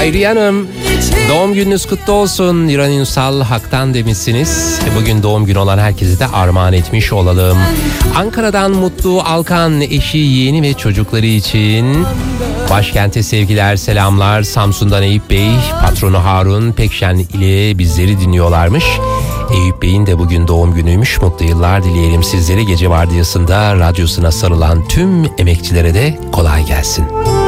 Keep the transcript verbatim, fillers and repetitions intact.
Hayriye Hanım, doğum gününüz kutlu olsun. İran Ünsal Hak'tan demişsiniz. Bugün doğum günü olan herkese de armağan etmiş olalım. Ankara'dan Mutlu Alkan, eşi, yeğeni ve çocukları için. Başkente sevgiler, selamlar. Samsun'dan Eyüp Bey, patronu Harun Pekşen ile bizleri dinliyorlarmış. Eyüp Bey'in de bugün doğum günüymüş. Mutlu yıllar dileyelim sizlere. Gece vardiyasında radyosuna sarılan tüm emekçilere de kolay gelsin.